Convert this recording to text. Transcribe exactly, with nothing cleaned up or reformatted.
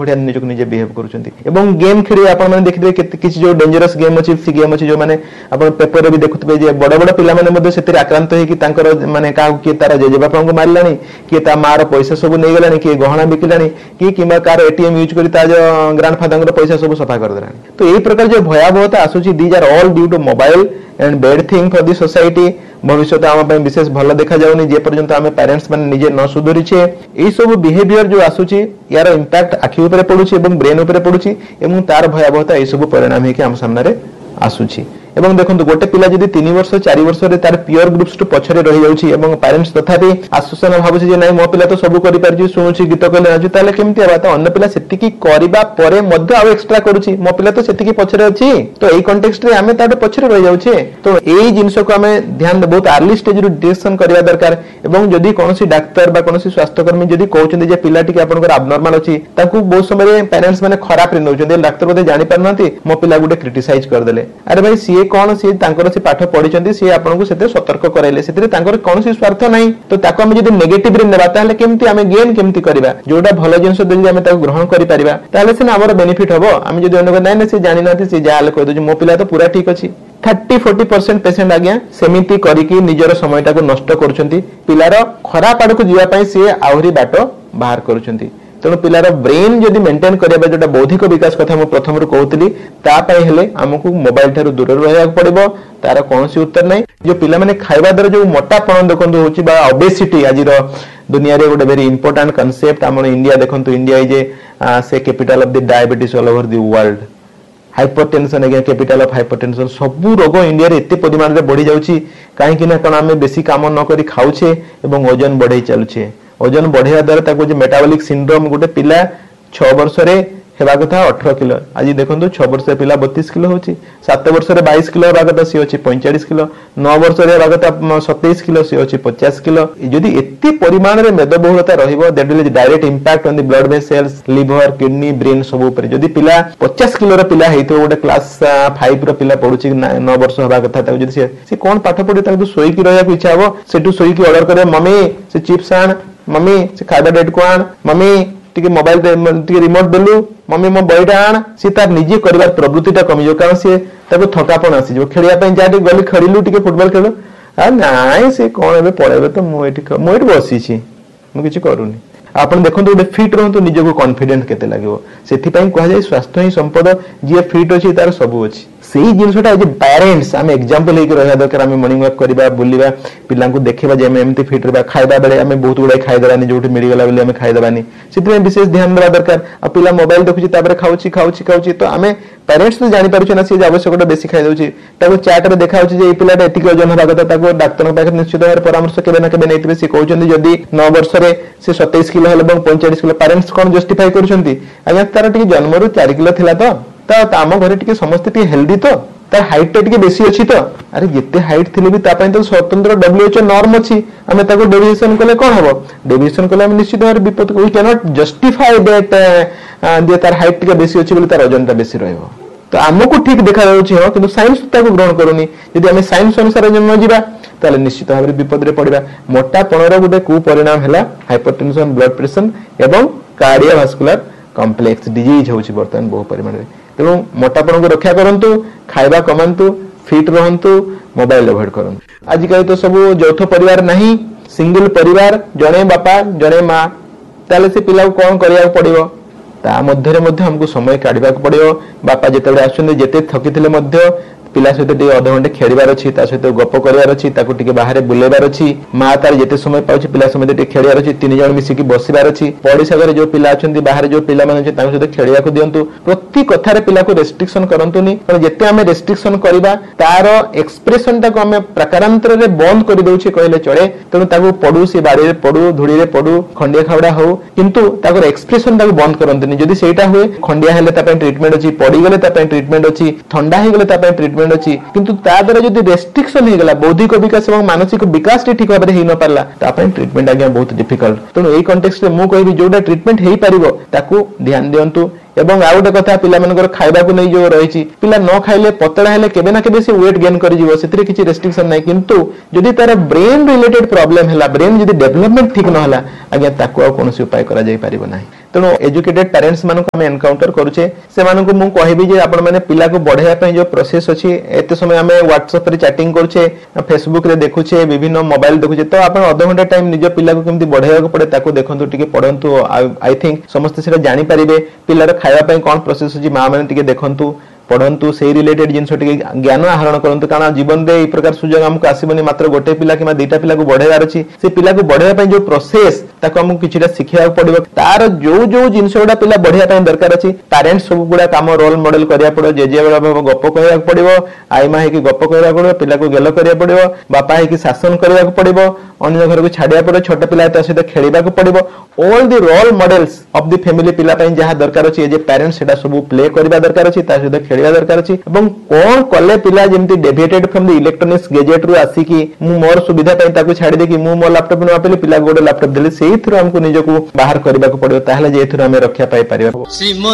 बढ़िया निजक निजे बिहेव करूछंती एवं गेम खेली आपण माने देखिबे किछि जो डेंजरस गेम अछि सी गेम अछि जो माने आपण पेपर रे भी देखुतबे जे बड़ बड़ पिला माने मध्ये सेतिर आक्रांत हे कि तांकर माने का कि तारा जे बापा को मारलानी कि ता मार पैसा सब नै गेलानी कि गहना बिकिलानी कि किमा कार एटीएम यूज करी ता जो ग्रैंडफादर को पैसा सब सफा कर देलानी तो एई प्रकार जो भयावहता आसुची these are all due to mobile and bad thing for the society भविष्य आम विशेष भल देखा जाउनी जे पर्यंत आम पेरेंट्स माने निजे न सुधरी छे एई सब बिहेवियर जो आसुची यार इंपैक्ट आखि ऊपर पडुची एवं ब्रेन ऊपर पडुची एवं तार भयावहता एई सब परिणाम हे कि हम सामने रे आसुची एवं देखंतु गोटे पिला जदी तीन वर्ष चार वर्ष रे तार पियर ग्रुप्स टू पछरे रहि जाउची एवं पेरेंट्स तथापि आश्वासन भाबुची जे नै मो पिला तो सब करि पारजी सुनुची गीत कहले राजू ताले केमति आबा त अन्य पिला सेतिकी करिबा परे मध्य आ एक्स्ट्रा करूची मो पिला तो सेतिकी पछरे अछि तो एई कॉन्टेक्स्ट रे आमे ताटे पछरे रहि जाउचे तो एई जिंस को हमें ध्यान बहुत अर्ली स्टेज रो डिटेक्शन करबा दरकार एवं जदी कोनोसी डाक्टर बा कोनोसी स्वास्थ्य कर्मी जदी कहउचंदी जे पिला टिके आपनकर एबनॉर्मल अछि ताकू बहुत समय रे पेरेंट्स माने खराब रे नउचंदी डाक्टर बोधे जानि पारनथि मो पिला गुटे क्रिटिसाइज कर देले अरे भाई सी कौन सी तांकर से पाठ पढिचंती सी आपन को सेते सतर्क कराइले सेते तांकर कोनोसी स्वार्थ नाही तो ताको हम जदी नेगेटिव रे नेबा ताले केमती हमें गेन केमती करबा जोटा भलो जिंस देली हमें ताको ग्रहण करि परिबा ताले से हमर बेनिफिट हबो हम जदी अनको नै नै से जानि नाथि से जाल कह दो मो पिला तो पूरा ठीक अछि थर्टी फोर्टी परसेंट पेशेंट आज्ञा सेमिति करिकि निजर समयटा को नष्ट करूछंती पिलार खराब आड़ को जिया पई से आहुरी बाटो बाहर करूछंती तेणु पिलार ब्रेन जदि मेंटेन करबा जोटा बौद्धिक विकास कथा हम प्रथम रू कहउतली ता पई हेले हमकु मोबाइल थारु दूर रहया पड़िबो तार कोनोसी उत्तर नै जो पिला माने खाइबा दर जो मोटापण देखंतु होची बा ओबेसिटी आजिर दुनिया रे गोटे वेरी इंपोर्टेंट कांसेप्ट हमन इंडिया देखंतु इंडिया इज ए से capital of the diabetes all over the world hypertension अगे कैपिटल ऑफ हाइपरटेंशन सब रोग इंडिया रे एते परिमाण रे बढ़ी जाउची काहे कि ना कोन हमें बेसी काम न करी खाउछे एवं वजन बढ़ै चलुछे वजन बढ़िया द्वारा ताको जे मेटाबॉलिक सिंड्रोम गोटे पिला छह वर्ष रे हेबा कथा अठारह किलो आज देखंतु छह वर्ष पिला बत्तीस किलो होची सात वर्ष रे बाईस किलो हेबा कथा सी होची पैंतालीस किलो नौ वर्ष रे हेबा कथा सत्ताईस किलो सी होची पचास किलो जदी एते परिमाण रे मेदबहुलता रहिबो that will direct impact on the blood vessels liver kidney brain सब ऊपर जदी पिला पचास किलो रे पिला हेइतो गोटे क्लास पाँच रो पिला पढुची नौ वर्ष हेबा कथा ताको जदी से कोन पाठ पढि ताको सोई की रहया इच्छा हो सेटु सोई की ऑर्डर करे मम्मी से चिप्स आन मम्मी से खाइबा डेट को आन मम्मी टिके मोबाइल टिके रिमोट देलु मम्मी मो बॉयटा आन सी तार निजे करबार प्रवृत्तिटा कमी जो कारण से ताको थकापन आसी जो खेलिया पई जाटी गली खड़िलु टिके फुटबॉल खेलो आ नाइ से कोन एबे पळेबे तो मु एठी मु एठी बसी छी मु किछ करूनी आपण देखंतु गोटे फिट रहंतु निजे को कॉन्फिडेंस केते लागिवो सेथि पई कहै जाय स्वास्थ्य ही संपद जे फिट अछि तार सब अछि सेही जिनसटा जे पेरेंट्स हम एग्जांपल लेके रहया दरकार हम मॉर्निंग वॉक करबा बुलिबा पिल्ला को देखिबा जे हम एमती फिट रहबा खाइबा बेले हम बहुत गुडा खाइ दरानी जोठी मिली गला बेले हम खाइ दबानी सेति विशेष ध्यान देबा दरकार आ पिल्ला मोबाइल देखुची तापर खाउची खाउची खाउची तो हमें पेरेंट्स तो जानि पारुछ ना से आवश्यकता बेसी खाइ दउची ताको चार्ट रे देखाउची जे ए पिल्लाटा एतिक ओजन हबा कथा ताको डाक्टर पाखे निश्चित भाବରେ परामर्श केबे ना केबे नैतिबे से कहउचंदी जदी नौ वर्ष रे से सत्ताईस किलो हल ଏବଂ पैंतालीस किलो पेरेंट्स कोन जस्टिफाई करूछंती आज्ञा तार टिके जन्म रो चार किलो थिला तो त आम घरे टिके समस्त टिके हेल्दी तो तार हाइट टिके बेसी अछि तो अरे जते हाइट थिले भी ता पई तो स्वतंत्र डब्ल्यूएचओ नॉर्म अछि हमें ताको डेविएशन कले कोन हबो डेविएशन कले हम निश्चित भाବରେ विपद we can not justify that जे तार हाइट टिके बेसी अछि बोली तार वजनटा बेसी रहइबो तो हमको ठीक देखा जाउछि हो किंतु साइंस ताको ग्रहण करूनी यदि हम साइंस अनुसार जन्म जिबा ताले निश्चित भाବରେ विपद रे पड़िबा मोटापणर गोटे कु परिणाम हैला हाइपरटेंशन ब्लड प्रेशर एवं कार्डियोवास्कुलर कॉम्प्लेक्स डिजीज होछि वर्तमान बहु परिमाण रे तेणु मोटापण को रक्षा करंतु खाइबा कमांतु फिट रहंतु मोबाइल अवॉइड करंतु आजिकल तो सब यौथ परिवार नहीं सिंगल परिवार जणे बापा जणे मां ताले से पिला को कोन करिया पड़िबो ता मध्य रे मध्य हमको समय काढिबा पड़िबो बापा जेतेबे आछुने जेते थकिथिले मध्य पिला सहित टे आधा घंटे खेलिबार अछि ता सहित गप करिवार अछि ताको टिके बाहर बुलेबार अछि मां तार जेते समय पाउछि पिला समय टे खेलिबार अछि तीन जण मिसी की बसिबार अछि पडिसा घरे जो पिला अछंती बाहर जो पिला माने अछि ताको सहित खेलिया को दियंतु प्रति कथा रे पिला को रेस्ट्रिक्शन करंतुनी पर जेते हमें रेस्ट्रिक्शन करिबा तार एक्सप्रेशन ता को हमें प्रकारांतर रे बंद करि दउछि कहले चले तनु ताको पडु से बाड़ी रे पडु धुड़ी रे पडु खंडिया खावडा हो किंतु ताको एक्सप्रेशन ताको बंद करंतुनी जदि सेटा हुए खंडिया हेले ता पय ट्रीटमेंट अछि पडी गेले ता पय ट्रीटमेंट अछि ठंडा हे गेले ता पय ट्रीटमेंट अछि किंतु ता द्वारा जदि रेस्ट्रिक्शन हे गेला बौद्धिक विकास एवं मानसिक विकास टी ठीक भाबरे हे न पारला ता पय ट्रीटमेंट आगे बहुत डिफिकल्ट तनो एई कॉन्टेक्स्ट रे मु कहबी जोडा ट्रीटमेंट हेई परिबो ताकू ध्यान दियंतु एवं आ गोटे कथा पिला मनकर खाइबा को नै जो रहिछि पिला न खाइले पतळा हेले केबे ना केबे से वेट गेन करि जिवो सेतरे किछि रेस्ट्रिक्शन नै किंतु जदि तार ब्रेन रिलेटेड प्रॉब्लम हैला ब्रेन जदि डेवलपमेंट ठीक न हला आगे ताकू आ कोनोसी उपाय करा जाई परिबो नै तेणु एजुकेटेड पेरेंट्स मान आम एनकाउंटर करुचे से मु कहबी जे आपण माने पिला को बढ़ाया जो प्रोसेस अच्छी एत समय आम व्हाट्सएप रे चैटिंग करुचे फेसबुक रे देखुचे विभिन्न मोबाइल देखुचे तो आप अध घंटा टाइम निज पिला को केमती बढ़ाया पड़े ताको देखंतु टिके पढ़ंतु आई थिंक समस्त से जानी पारिबे पिलार खाଇବା ପାଇଁ कौन प्रोसेस अछि मां माने टिके देखंतु पढ़ंतु से रिलेटेड जिनस टिके ज्ञान आहरण करंतु कारण जीवन में ए प्रकार सुजोग हमको आसीबनी मात्र गोटे पिला कि दुईटा पिला को बढ़ेबार अछि से पिला को बढ़ेबा ପାଇଁ जो प्रोसेस ताको हमको किछटा सिखिया पड़िबो तार जो जो जिनस गुडा पिला बढ़िया ପାଇଁ दरकार अछि पेरेंट्स सब गुडा काम रोल मॉडल करिया पड़ो जे जे गप कहया पड़िबो आई मां है कि गप कहया पड़िबो पिला को गेलो करिया पड़िबो बापा है कि शासन करिया पड़िबो अन्य घर को छाड़िया पड़ो छोट पिला ता सहित खेलिबा को पड़िबो all the role models of the family पिला ପାଇଁ जहा दरकार अछि जे पेरेंट्स सेटा सब प्ले करबा दरकार अछि ता सहित खेलिबा दरकार अछि एवं कोन कले पिला जेमती deviated from the electronics gadget रु आसी कि मु मोर सुविधा ପାଇଁ ताको छाड़ी दे कि मु मोर लैपटॉप न आपेले पिला गोडे लैपटॉप देले सेही थ्रू हमको निजको बाहर करबा को पड़िबो ताहले जे थ्रू हम रक्षा पाई परिबा।